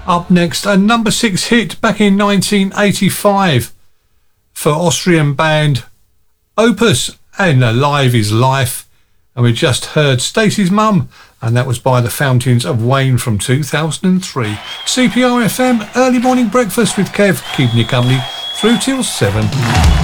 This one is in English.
Up next, a number 6 hit back in 1985 for Austrian band Opus and Alive is Life. And we just heard Stacey's Mum, and that was by the Fountains of Wayne from 2003. CPR FM, early morning breakfast with Kev, keeping you company through till 7.